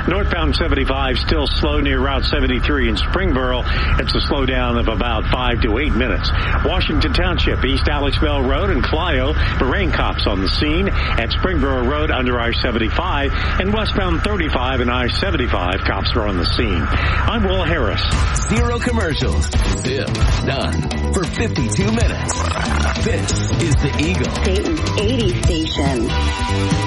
Northbound 75 still slow near Route 73 in Springboro. It's a slowdown of about 5 to 8 minutes. Washington Township, East Alex Bell Road and Clio. Marine cops on the scene at Springboro Road under I-75 and westbound 35 and I-75. Cops are on the scene. I'm Will Harris. Zero commercials. Zip. Done. For 52 minutes. This is the Eagle. Dayton's 80 station.